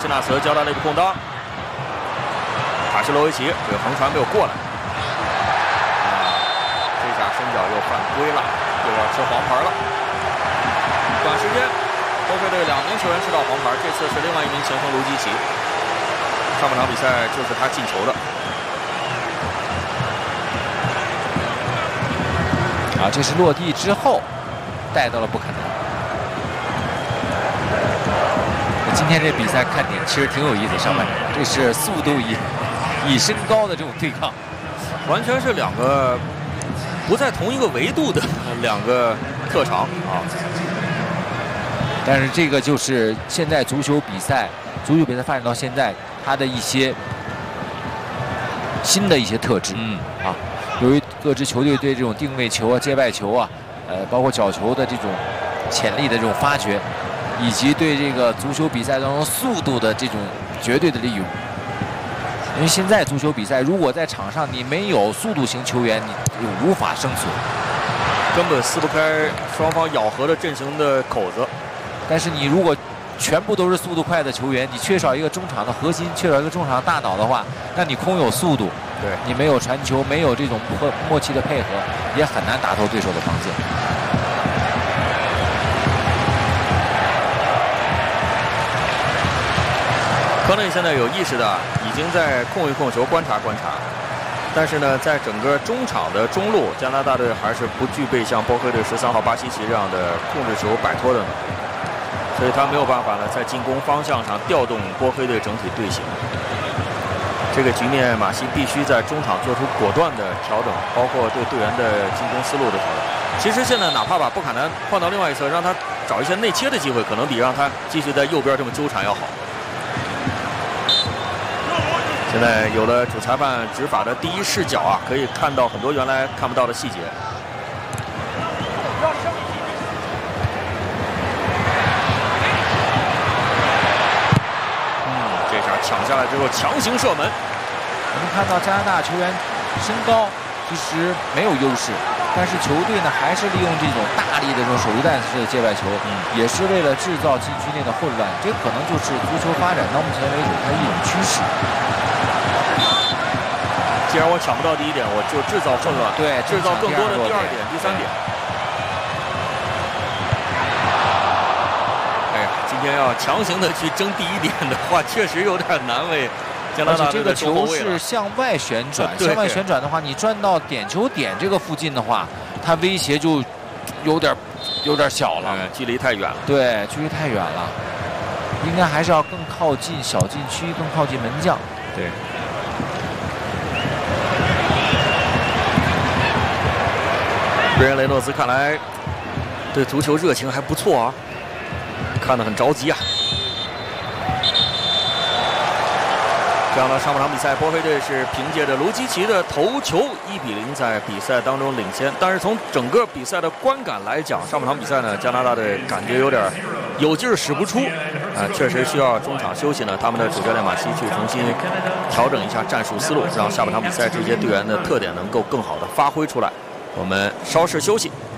纳茨交到内部空当，卡什罗维奇这个横传没有过来，这下伸脚又犯规了，又要吃黄牌了。短时间，波菲队2名球员吃到黄牌，这次是另外一名前锋卢基奇。上半场比赛就是他进球的。 这是落地之后带到了布坎南。今天这比赛看点其实挺有意思，上半场这是速度以身高的这种对抗， 完全是2个不在同一个维度的2个特长啊。 但是这个就是现在足球比赛发展到现在，它的一些新的一些特质。由于各支球队对这种定位球啊、接拜球啊，包括角球的这种潜力的这种发掘，以及对这个足球比赛当中速度的这种绝对的利用。因为现在足球比赛，如果在场上你没有速度型球员，你无法生存， 根本撕不开双方咬合的阵型的口子。 但是你如果全部都是速度快的球员，你缺少一个中场的核心，缺少一个中场的大脑的话，那你空有速度， 对你没有传球，没有这种默契的配合，也很难打透对手的防线。 科内现在有意识的已经在控一控球，观察，但是呢，在整个中场的中路，加拿大队还是不具备像波菲队13号巴西奇这样的控制球摆脱的能力。所以他没有办法呢，在进攻方向上调动波菲队整体队形。这个局面，马西必须在中场做出果断的调整，包括对队员的进攻思路的调整。其实现在哪怕把布坎南换到另外一侧，让他找一些内切的机会，可能比让他继续在右边这么纠缠要好。现在有了主裁判执法的第一视角啊，可以看到很多原来看不到的细节。抢下来之后强行射门， 我们看到加拿大球员身高其实没有优势，但是球队呢还是利用这种大力的这种手榴弹式的接拜球，也是为了制造禁区内的混乱。这可能就是足球发展到目前为止它一种趋势。 既然我抢不到第1点，我就制造混乱， 对， 制造更多的第2点、第3点。今天要强行的去争第1点的话，确实有点难为加拿大这个球是向外旋转，向外旋转的话，你转到点球点这个附近的话，它威胁就有点小了， 距离太远了。 对，距离太远了，应该还是要更靠近小禁区，更靠近门将。 对。贝恩雷诺兹看来对足球热情还不错啊。看得很着急啊！这样的上半场比赛，波菲队是凭借着卢基奇的头球1-0在比赛当中领先。但是从整个比赛的观感来讲，上半场比赛呢，加拿大队感觉有点有劲儿使不出，确实需要中场休息呢。他们的主教练马西去重新调整一下战术思路，让下半场比赛这些队员的特点能够更好的发挥出来。我们稍事休息。